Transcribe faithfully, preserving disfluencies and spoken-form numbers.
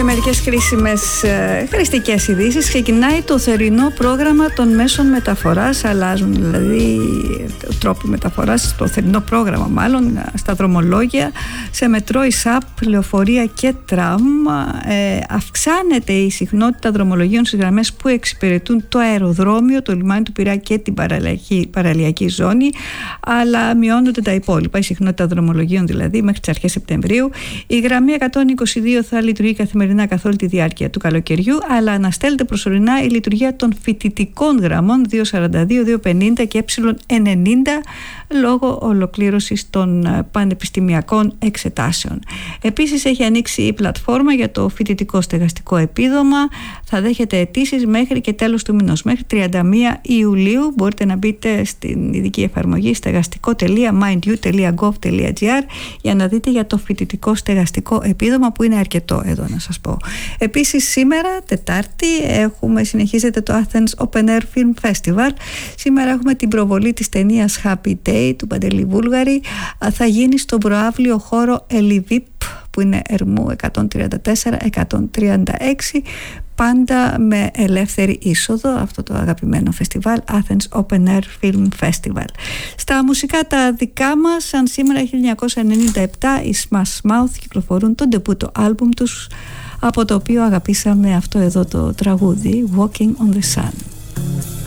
και μερικές χρήσιμες ε, χρηστικές ειδήσεις. Ξεκινάει το θερινό πρόγραμμα των μέσων μεταφοράς. Αλλάζουν δηλαδή τρόποι μεταφοράς, το θερινό πρόγραμμα μάλλον, στα δρομολόγια, σε μετρό, ΙΣΑΠ, λεωφορεία και τραμ. Ε, αυξάνεται η συχνότητα δρομολογίων στις γραμμές που εξυπηρετούν το αεροδρόμιο, το λιμάνι του Πειραιά και την παραλιακή, παραλιακή ζώνη, αλλά μειώνονται τα υπόλοιπα, η συχνότητα δρομολογίων δηλαδή, μέχρι τις αρχές Σεπτεμβρίου. Η γραμμή εκατόν είκοσι δύο θα λειτουργεί καθημερινά καθ' όλη τη διάρκεια του καλοκαιριού, αλλά αναστέλλεται προσωρινά η λειτουργία των φοιτητικών γραμμών διακόσια σαράντα δύο, διακόσια πενήντα και ε ενενήντα λόγω ολοκλήρωσης των πανεπιστημιακών εξετάσεων. Επίσης έχει ανοίξει η πλατφόρμα για το φοιτητικό στεγαστικό επίδομα. Θα δέχεται αιτήσεις μέχρι και τέλος του μηνός, μέχρι τριάντα μία Ιουλίου. Μπορείτε να μπείτε στην ειδική εφαρμογή στεγαστικό τελεία mindyou τελεία gov τελεία gr για να δείτε για το φοιτητικό στεγαστικό επίδομα, που είναι αρκετό εδώ να σας πω. Επίσης σήμερα Τετάρτη έχουμε, συνεχίζεται το Athens Open Air Film Festival. Σήμερα έχουμε την προβολή της ταινίας Happy Day του Παντελή Βούλγαρη. Θα γίνει στον προαύλιο χώρο Ελιβίπ, που είναι Ερμού εκατόν τριάντα τέσσερα εκατόν τριάντα έξι, πάντα με ελεύθερη είσοδο, αυτό το αγαπημένο φεστιβάλ Athens Open Air Film Festival. Στα μουσικά τα δικά μας, σαν σήμερα χίλια εννιακόσια ενενήντα επτά οι Smash Mouth κυκλοφορούν το ντεμπούτο άλμπουμ τους, από το οποίο αγαπήσαμε αυτό εδώ το τραγούδι Walking on the Sun.